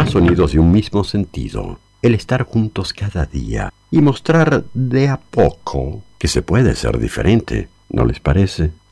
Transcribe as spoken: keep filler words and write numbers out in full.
sonidos de un mismo sentido, el estar juntos cada día y mostrar de a poco que se puede ser diferente, ¿no les parece?